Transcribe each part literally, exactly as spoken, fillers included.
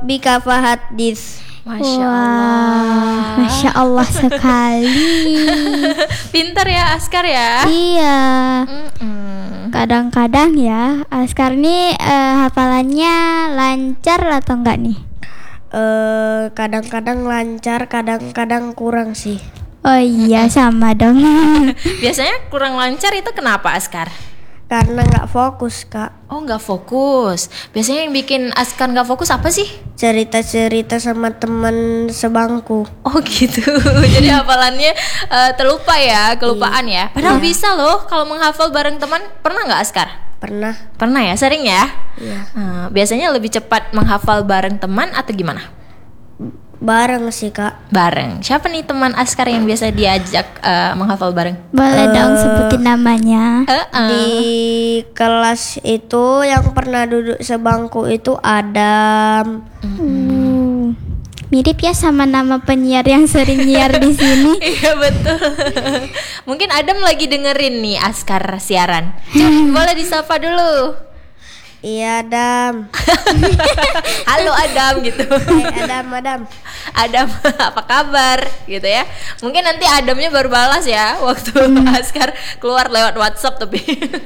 bikafah hadis. Masya Wah, Allah. Masya Allah sekali. Pinter ya Askar ya. Iya. Mm-mm. Kadang-kadang ya Askar nih eh, hafalannya lancar atau enggak nih? Eh, kadang-kadang lancar, kadang-kadang kurang sih. Oh iya sama dong. Biasanya kurang lancar itu kenapa Askar? Karena nggak fokus, Kak. Oh nggak fokus. Biasanya yang bikin Askar nggak fokus apa sih? Cerita-cerita sama teman sebangku. Oh gitu. Jadi hafalannya eh, terlupa ya, kelupaan ya. Padahal bisa loh kalau menghafal bareng teman. Pernah nggak Askar? Pernah. Pernah ya, sering ya. Iya. Eh, biasanya lebih cepat menghafal bareng teman atau gimana? Bareng sih, Kak. Bareng. Siapa nih teman Askar yang biasa diajak eh, menghafal bareng? Boleh dong sebutin namanya. Eh-eh. Di kelas itu yang pernah duduk sebangku itu Adam. Uh, mirip ya sama nama penyiar yang sering nyiar di sini. Iya betul. Mungkin Adam lagi dengerin nih Askar siaran. Coba boleh disapa dulu. Iya, Adam. Halo Adam gitu. Hai Adam, Adam. Adam apa kabar gitu ya. Mungkin nanti Adamnya baru balas ya waktu Askar keluar lewat WhatsApp tapi.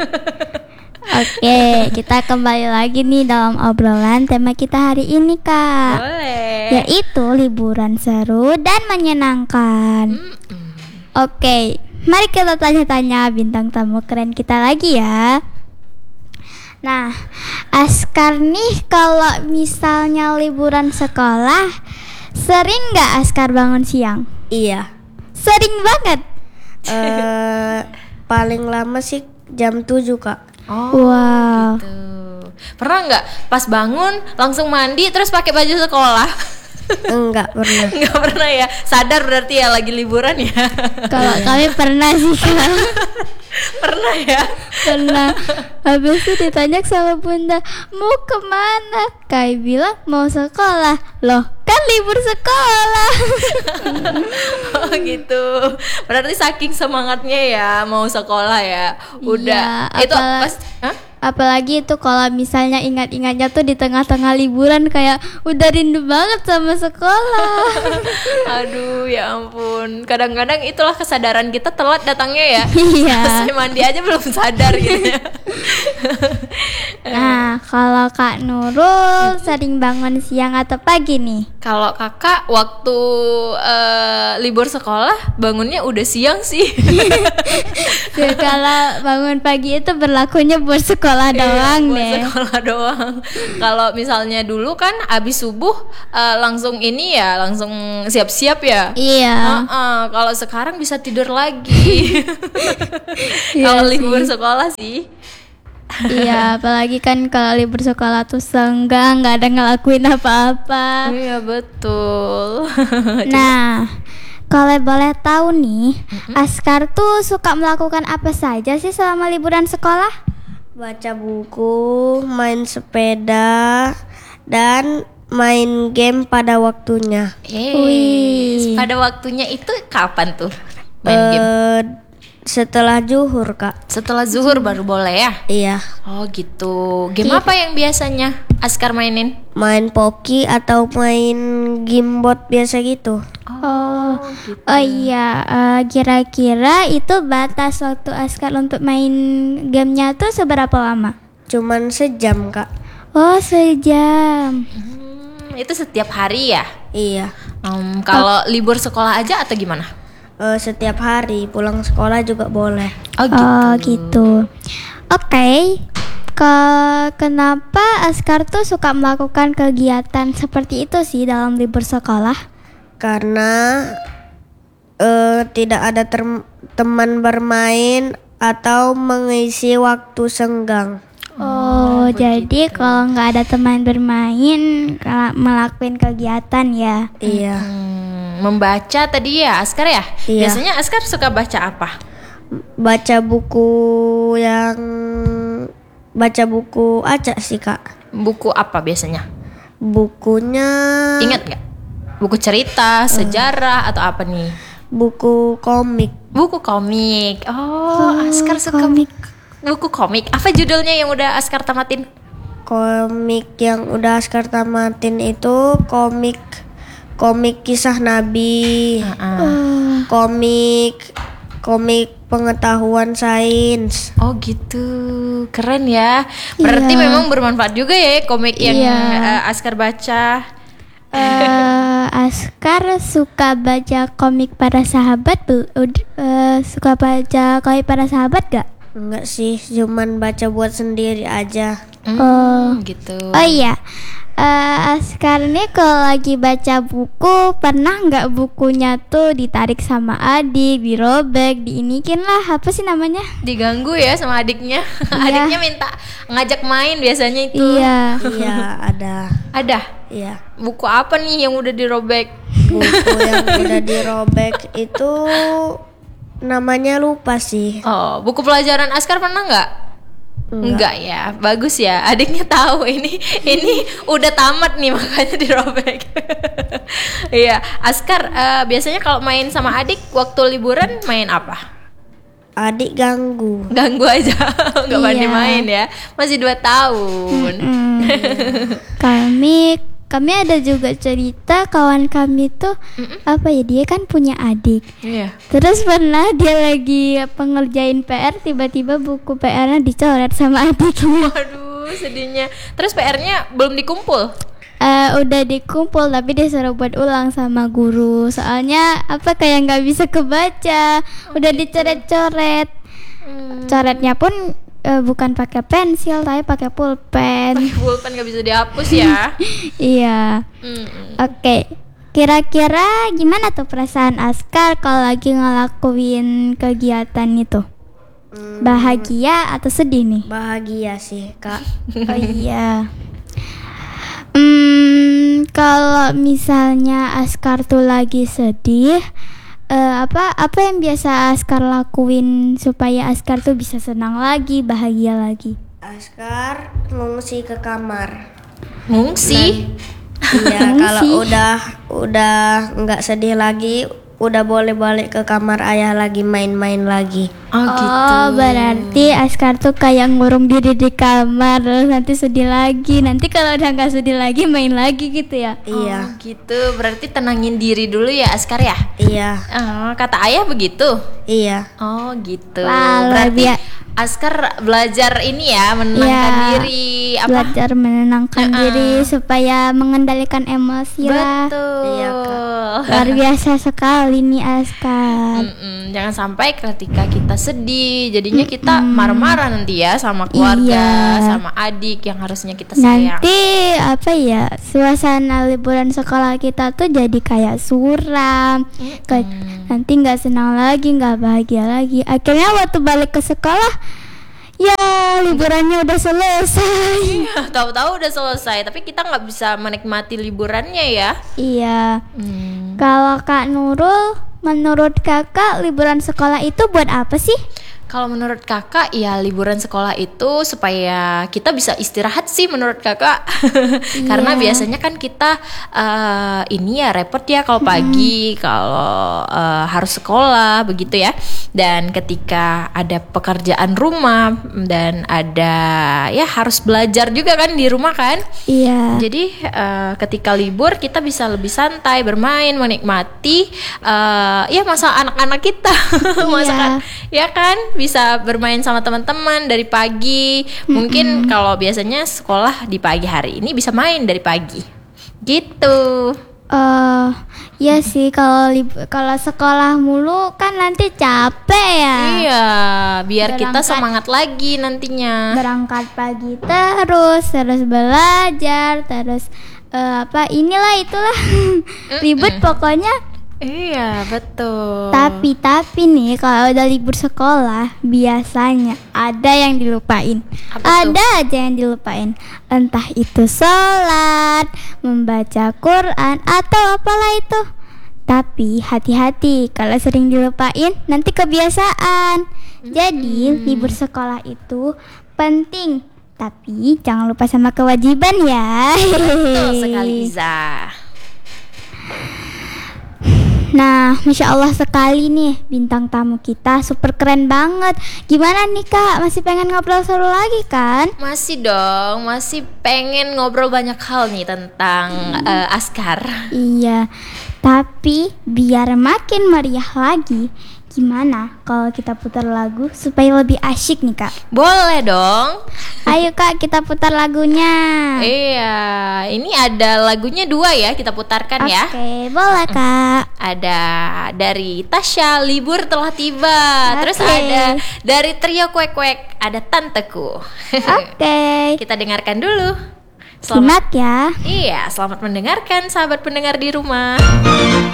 Oke, kita kembali lagi nih dalam obrolan tema kita hari ini, Kak. Boleh. Yaitu liburan seru dan menyenangkan. Mm-mm. Oke, mari kita tanya-tanya bintang tamu keren kita lagi ya. Nah, Askar nih kalau misalnya liburan sekolah, sering nggak Askar bangun siang? Iya. Sering banget. Eh, paling lama sih jam tujuh, Kak. Oh, Wow. gitu. Pernah nggak pas bangun langsung mandi terus pakai baju sekolah? Enggak pernah. Nggak pernah ya. Sadar berarti ya lagi liburan ya. Kalau kami pernah sih, Kak. Pernah ya. Pernah. Habis itu ditanya sama bunda, mau kemana? Kai bilang mau sekolah. Loh, kan libur sekolah. Oh gitu. Berarti saking semangatnya ya mau sekolah ya. Udah. Iya, Itu apalagi- pas Hah? Apalagi itu kalau misalnya ingat-ingatnya tuh di tengah-tengah liburan kayak udah rindu banget sama sekolah. Aduh ya ampun. Kadang-kadang itulah kesadaran kita telat datangnya ya. Iya. Selesai mandi aja belum sadar gitu ya. Nah, kalau Kak Nurul sering bangun siang atau pagi nih? Kalau kakak waktu eh, libur sekolah bangunnya udah siang sih. Tuh, kalau bangun pagi itu berlakunya buat sekolah doang Iya, buat deh. sekolah doang. Kalau misalnya dulu kan abis subuh eh, langsung ini ya, langsung siap-siap ya. Iya. Heeh, kalau sekarang bisa tidur lagi. Iya Kalau sih. libur sekolah sih. Iya, apalagi kan kalau libur sekolah tuh senggang, nggak ada ngelakuin apa-apa. Iya betul. Nah, kalau boleh tahu nih, Askar tuh suka melakukan apa saja sih selama liburan sekolah? Baca buku, main sepeda, dan main game pada waktunya. Eh, Wih. pada waktunya itu kapan tuh main game? Eh, setelah zuhur, Kak. Setelah zuhur baru boleh ya? Iya. Oh gitu. Game apa yang biasanya Askar mainin? Main poki atau main game bot biasa gitu. Oh, gitu. oh iya, eh, kira-kira itu batas waktu Askar untuk main gamenya tuh seberapa lama? Cuman sejam, Kak. Oh, sejam. Hmm, itu setiap hari ya? Iya. Em, kalau libur sekolah aja atau gimana? Eh, setiap hari pulang sekolah juga boleh. Oh gitu. Oh, gitu. Oke. Ke- kenapa Askar tuh suka melakukan kegiatan seperti itu sih dalam libur sekolah? Karena eh, tidak ada ter- teman bermain atau mengisi waktu senggang. Oh, jadi kalau nggak ada teman bermain, kala- melakukan kegiatan ya. Iya. Hmm, membaca tadi ya Askar ya? Iya. Biasanya Askar suka baca apa? Baca buku yang baca buku acak sih, Kak. Buku apa biasanya? Bukunya Ingat nggak? Buku cerita, sejarah atau apa nih? buku komik. Buku komik. Oh, Askar suka komik. buku komik. Apa judulnya yang udah Askar tamatin? komik yang udah Askar tamatin itu komik komik kisah Nabi, Heeh. Oh, komik komik pengetahuan sains. Oh gitu, keren ya. Berarti Iya. memang bermanfaat juga ya komik yang Iya. eh, Askar baca. eh, Askar suka baca komik para sahabat bel- ud- eh, suka baca komik para sahabat gak? Enggak sih, cuman baca buat sendiri aja. Hmm, Oh. gitu. Oh iya, eh, Askar nih kalau lagi baca buku pernah nggak bukunya tuh ditarik sama adik, dirobek, diinikin lah, apa sih namanya? Diganggu ya sama adiknya. Iya. Adiknya minta ngajak main biasanya itu. Iya. Iya, ada. Ada Iya. buku apa nih yang udah dirobek? Buku yang udah dirobek itu namanya lupa sih. Oh, buku pelajaran Askar pernah nggak? Enggak ya, bagus ya. Adiknya tahu ini ini udah tamat nih makanya dirobek. Iya, Askar eh, biasanya kalau main sama adik waktu liburan main apa? Adik ganggu. Ganggu aja, nggak berani Iya. main ya. Masih dua tahun. Hmm. kami kami ada juga cerita kawan kami tuh apa ya, dia kan punya adik. Iya. Terus pernah dia lagi pengerjain P R, tiba-tiba buku P R-nya dicoret sama adiknya. Waduh, sedihnya. Terus P R-nya belum dikumpul. Eh, udah dikumpul tapi disuruh buat ulang sama guru. Soalnya apa kayak nggak bisa kebaca, udah dicoret-coret. Hmm. Coretnya pun eh, bukan pakai pensil tapi pakai pulpen. Pulpen nggak bisa dihapus ya. Iya. Hmm. Oke. Kira-kira gimana tuh perasaan Askar kalau lagi ngelakuin kegiatan itu? Hmm, Bahagia atau sedih nih? bahagia sih, Kak. Oh iya. Hmm, kalau misalnya Askar tuh lagi sedih, eh, apa apa yang biasa Askar lakuin supaya Askar tuh bisa senang lagi, bahagia lagi? Askar ngungsi ke kamar. Ngungsi. Iya, Ngungsi. kalau udah udah nggak sedih lagi, udah boleh balik ke kamar ayah lagi main-main lagi. Oh, gitu. Oh, berarti Askar tuh kayak ngurung diri di kamar, terus nanti sedih lagi. Nanti kalau udah nggak sedih lagi, main lagi gitu ya? Iya, Oh, gitu. Berarti tenangin diri dulu ya Askar ya. iya, Oh, kata ayah begitu. iya. Oh, gitu. Wah, luar Berarti bia- Askar belajar ini ya, menenangkan Iya. diri apa? Belajar menenangkan Uh-uh. diri supaya mengendalikan emosi lah. Betul. Iya, Kak. Luar biasa sekali nih Askar. Mm-mm, jangan sampai ketika kita sedih, jadinya kita marah-marah nanti ya sama keluarga, Iya. sama adik yang harusnya kita sayang. Nanti apa ya, suasana liburan sekolah kita tuh jadi kayak suram. Ke- nanti nggak senang lagi, nggak bahagia lagi. Akhirnya waktu balik ke sekolah, ya liburannya udah selesai. Iya, tahu-tahu udah selesai, tapi kita nggak bisa menikmati liburannya ya. Iya. Hmm. Kalau Kak Nurul, menurut Kakak liburan sekolah itu buat apa sih? Kalau menurut kakak, ya liburan sekolah itu supaya kita bisa istirahat sih menurut kakak. Karena Iya. biasanya kan kita eh, ini ya repot ya kalau pagi, kalau eh, harus sekolah begitu ya. Dan ketika ada pekerjaan rumah dan ada ya harus belajar juga kan di rumah kan. Iya. Jadi eh, ketika libur kita bisa lebih santai bermain, menikmati eh, ya masa anak-anak kita, masa Iya. kan- ya kan bisa bermain sama teman-teman dari pagi. Mungkin kalau biasanya sekolah di pagi hari ini bisa main dari pagi, gitu. Eh, ya sih kalau lib- kalau sekolah mulu kan nanti capek ya. Iya, biar kita Berangkat. semangat lagi nantinya. Berangkat pagi terus, terus belajar, terus eh, apa inilah itulah ribet pokoknya. Iya, betul. Tapi tapi nih kalau udah libur sekolah biasanya ada yang dilupain. Apa tuh? Ada aja yang dilupain. Entah itu sholat, membaca Quran atau apalah itu. Tapi hati-hati kalau sering dilupain nanti kebiasaan. Jadi libur sekolah itu penting. Tapi jangan lupa sama kewajiban ya. Betul sekali, Iza. Nah, Masya Allah sekali nih bintang tamu kita, super keren banget. Gimana nih Kak, masih pengen ngobrol seru lagi kan? Masih dong, masih pengen ngobrol banyak hal nih tentang eh, Askar. Iya, tapi biar makin meriah lagi, gimana kalau kita putar lagu supaya lebih asyik nih Kak? Boleh dong. Ayo Kak, kita putar lagunya. Iya, ini ada lagunya dua ya, kita putarkan ya. Oke, boleh Kak. Ada dari Tasya, Libur Telah Tiba. Terus Oke. ada dari Trio Kuek Kuek, ada Tanteku. Oke, Kita dengarkan dulu. Selamat. simak ya. Iya, selamat mendengarkan sahabat pendengar di rumah.